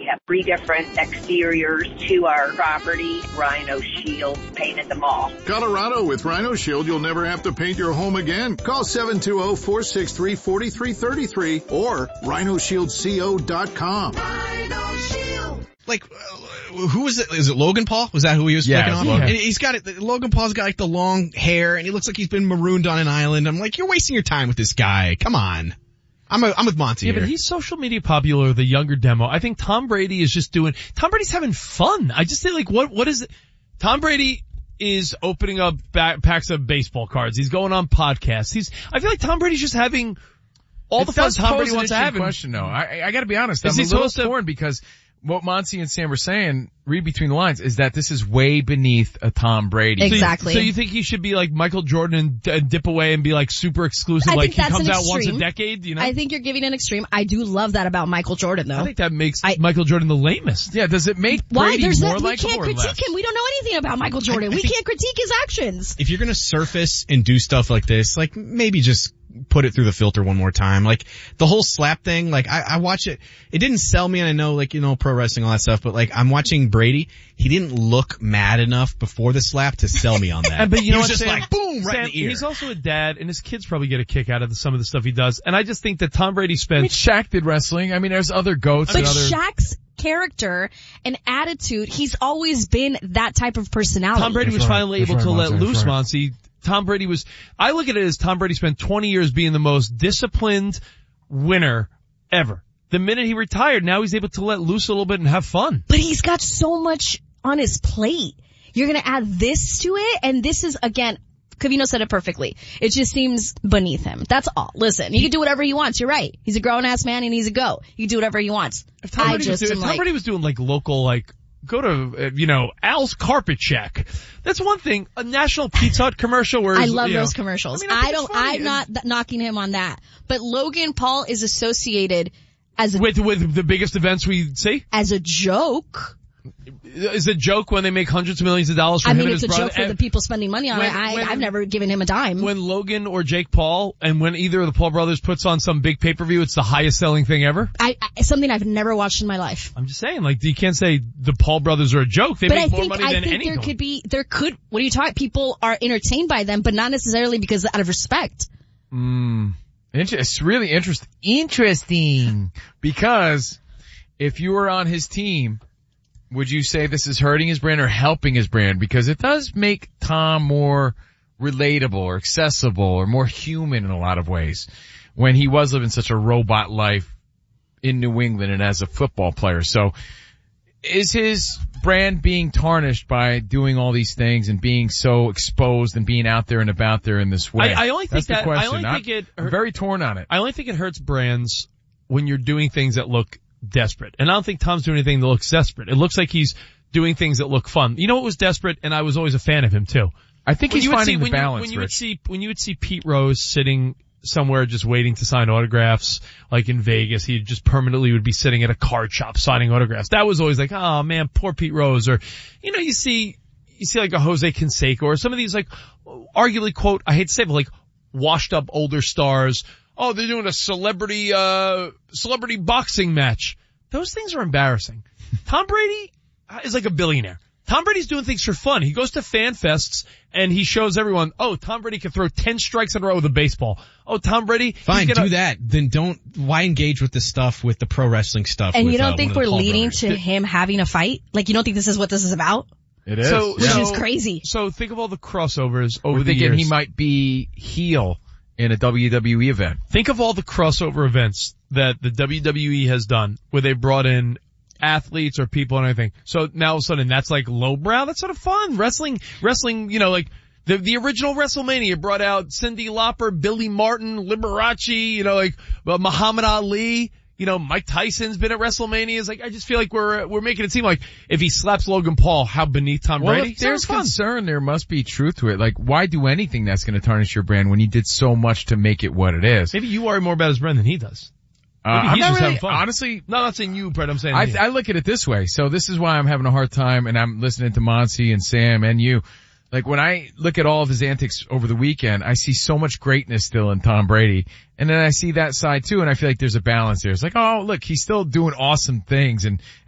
have 3 different exteriors to our property. Rhino Shield painted them all. Colorado, with Rhino Shield, you'll never have to paint your home again. Call 720-463-4333 or rhinoshieldco.com. Rhino Shield. Like, who was it? Is it Logan Paul? Was that who he was picking on? Logan. And he's got it. Logan Paul's got like the long hair, and he looks like he's been marooned on an island. I'm like, you're wasting your time with this guy. Come on. I'm with Monty here. Yeah, but he's social media popular, the younger demo. I think Tom Brady is just Tom Brady's having fun. I just think what is it? Tom Brady is opening up packs of baseball cards. He's going on podcasts. I feel like Tom Brady's just having all the fun Tom Brady wants to have. Question though. I gotta be honest. I'm a little torn because what Monty and Sam were saying, read between the lines, is that this is way beneath a Tom Brady. Exactly. So you think he should be like Michael Jordan and dip away and be like super exclusive, like he comes out once a decade, you know? I think you're giving an extreme. I do love that about Michael Jordan, though. I think that makes Michael Jordan the lamest. Yeah, does it make Brady more likable or less? We can't critique him. We don't know anything about Michael Jordan. We can't critique his actions. If you're gonna surface and do stuff like this, like maybe just put it through the filter one more time. Like the whole slap thing, like I watch it. It didn't sell me, and I know, like, you know, pro wrestling, all that stuff, but like I'm watching Brady. He didn't look mad enough before the slap to sell me on that. But you know he was what, just Sam, like boom, right Sam, in the ear. He's also a dad, and his kids probably get a kick out of some of the stuff he does. And I just think that Tom Brady spends. Shaq did wrestling. I mean, there's other goats. But and other... Shaq's character and attitude, he's always been that type of personality. Tom Brady was finally able to let loose, Monty. Tom Brady I look at it as Tom Brady spent 20 years being the most disciplined winner ever. The minute he retired, now he's able to let loose a little bit and have fun. But he's got so much on his plate. You're gonna add this to it, and this is, again, Covino said it perfectly. It just seems beneath him. That's all. Listen, he can do whatever he wants. You're right. He's a grown-ass man and he's a go. He can do whatever he wants. If Tom Brady was doing like local, like, go to, Al's Carpet Shack. That's one thing. A National Pizza Hut commercial where I love those commercials. I mean, I'm not knocking him on that. But Logan Paul is associated with the biggest events we see? As a joke. Is it a joke when they make hundreds of millions of dollars for him and his brother? It's a joke for the people spending money on it. I've never given him a dime. When Logan or Jake Paul, and when either of the Paul brothers puts on some big pay-per-view, it's the highest selling thing ever? Something I've never watched in my life. I'm just saying, like, you can't say the Paul brothers are a joke. They make more money than anyone. What are you talking? People are entertained by them, but not necessarily because out of respect. It's really interesting because if you were on his team, would you say this is hurting his brand or helping his brand? Because it does make Tom more relatable or accessible or more human in a lot of ways when he was living such a robot life in New England and as a football player. So is his brand being tarnished by doing all these things and being so exposed and being out there and about there in this way? I only think That's the question. I'm very torn on it. I only think it hurts brands when you're doing things that look desperate. And I don't think Tom's doing anything that looks desperate. It looks like he's doing things that look fun. You know what was desperate? And I was always a fan of him too. I think he's finding the balance, when you would see Pete Rose sitting somewhere just waiting to sign autographs, like in Vegas, he just permanently would be sitting at a card shop signing autographs. That was always like, oh man, poor Pete Rose. Or, you see like a Jose Canseco or some of these, like, arguably, quote, I hate to say it, but like washed up older stars. Oh, they're doing a celebrity boxing match. Those things are embarrassing. Tom Brady is like a billionaire. Tom Brady's doing things for fun. He goes to fan fests and he shows everyone, oh, Tom Brady can throw 10 strikes in a row with a baseball. Oh, Tom Brady. Fine, do that. Then why engage with the stuff, with the pro wrestling stuff? And you don't think we're leading to him having a fight? Like, you don't think this is what this is about? It is. Which is crazy. So think of all the crossovers over the years. We're thinking he might be heel in a WWE event. Think of all the crossover events that the WWE has done where they brought in athletes or people and everything. So now all of a sudden that's like lowbrow. That's sort of fun. Wrestling, like the original WrestleMania brought out Cyndi Lauper, Billy Martin, Liberace, like Muhammad Ali. Mike Tyson's been at WrestleMania. Like, I just feel like we're making it seem like if he slaps Logan Paul, how beneath Tom Brady? If there's concern, there must be truth to it. Like, why do anything that's going to tarnish your brand when he did so much to make it what it is? Maybe you worry more about his brand than he does. I'm not really, honestly. No, I'm not saying you, Brett. I'm saying I look at it this way. So this is why I'm having a hard time, and I'm listening to Monty and Sam and you. Like, when I look at all of his antics over the weekend, I see so much greatness still in Tom Brady. And then I see that side too, and I feel like there's a balance there. It's like, oh, look, he's still doing awesome things, and